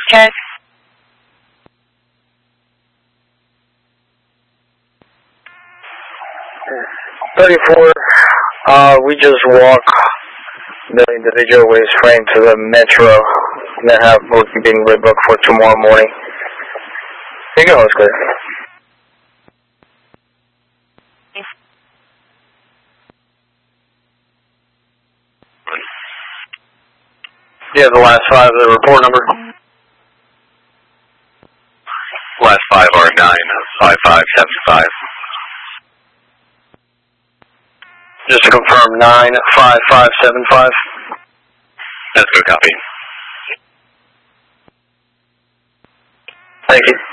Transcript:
check. 34, we just walk the individual with his friend to the metro and then have booking being rebooked for tomorrow morning. Here you go, it's clear. You have the last 5 of the report number? Last 5 are 95575. Just to confirm, 95575? That's good copy. Thank you.